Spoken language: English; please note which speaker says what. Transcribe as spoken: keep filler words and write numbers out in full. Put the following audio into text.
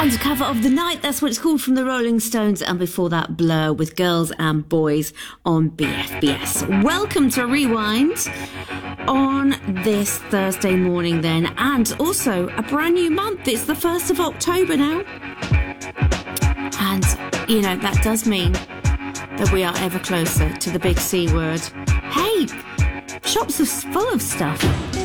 Speaker 1: Undercover of the Night, that's what it's called, from the Rolling Stones, and before that Blur with Girls and Boys on B F B S. Welcome to Rewind on this Thursday morning then, and also a brand new month. It's the first of October now, and you know that does mean that we are ever closer to the big C word. Hey, shops are full of stuff.